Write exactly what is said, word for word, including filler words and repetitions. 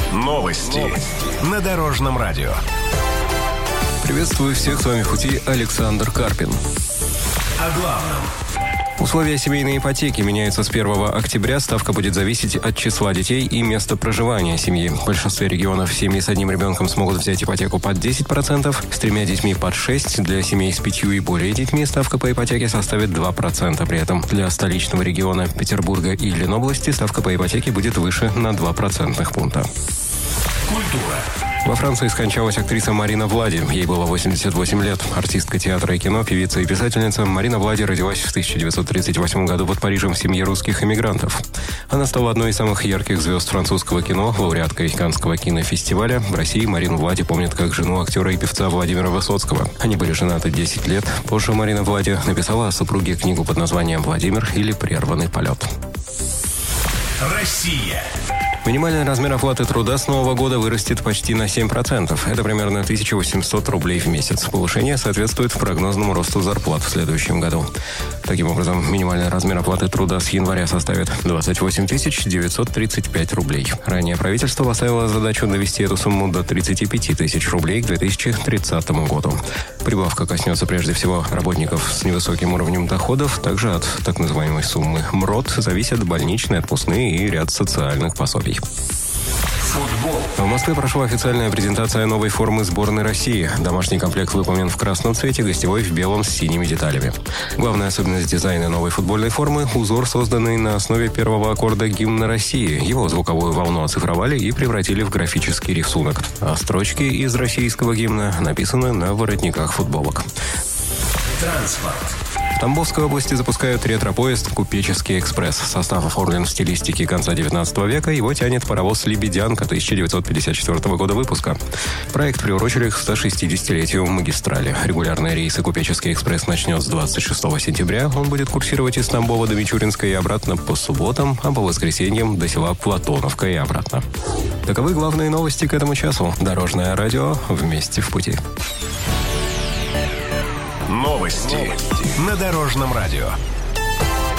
Новости на Дорожном радио. Приветствую всех, с вами в пути Александр Карпин. О главном. Условия семейной ипотеки меняются с первого октября. Ставка будет зависеть от числа детей и места проживания семьи. В большинстве регионов семьи с одним ребенком смогут взять ипотеку под десять процентов, с тремя детьми под шесть процентов. Для семей с пятью и более детьми ставка по ипотеке составит два процента. При этом для столичного региона Петербурга и Ленобласти ставка по ипотеке будет выше на два процентных пункта. Культура. Во Франции скончалась актриса Марина Влади. Ей было восемьдесят восемь лет. Артистка театра и кино, певица и писательница Марина Влади родилась в тысяча девятьсот тридцать восьмом году под Парижем в семье русских эмигрантов. Она стала одной из самых ярких звезд французского кино, лауреаткой Каннского кинофестиваля. В России Марину Влади помнят как жену актера и певца Владимира Высоцкого. Они были женаты десять лет. Позже Марина Влади написала о супруге книгу под названием «Владимир» или «Прерванный полет». Россия. Минимальный размер оплаты труда с нового года вырастет почти на семь процентов. Это примерно тысяча восемьсот рублей в месяц. Повышение соответствует прогнозному росту зарплат в следующем году. Таким образом, минимальный размер оплаты труда с января составит двадцать восемь тысяч девятьсот тридцать пять рублей. Ранее правительство поставило задачу довести эту сумму до тридцати пяти тысяч рублей к две тысячи тридцатому году. Прибавка коснется прежде всего работников с невысоким уровнем доходов. Также от так называемой суммы МРОТ зависят больничные, отпускные и ряд социальных пособий. Футбол. В Москве прошла официальная презентация новой формы сборной России. Домашний комплект выполнен в красном цвете, гостевой в белом с синими деталями. Главная особенность дизайна новой футбольной формы – узор, созданный на основе первого аккорда гимна России. Его звуковую волну оцифровали и превратили в графический рисунок. А строчки из российского гимна написаны на воротниках футболок. Транспорт. В Тамбовской области запускают ретро-поезд «Купеческий экспресс». Состав оформлен в стилистике конца девятнадцатого века. Его тянет паровоз «Лебедянка» тысяча девятьсот пятьдесят четвёртого года выпуска. Проект приурочили к ста шестидесятилетию магистрали. Регулярные рейсы «Купеческий экспресс» начнет с двадцать шестого сентября. Он будет курсировать из Тамбова до Мичуринска и обратно по субботам, а по воскресеньям до села Платоновка и обратно. Таковы главные новости к этому часу. Дорожное радио. Вместе в пути. Новости на Дорожном радио.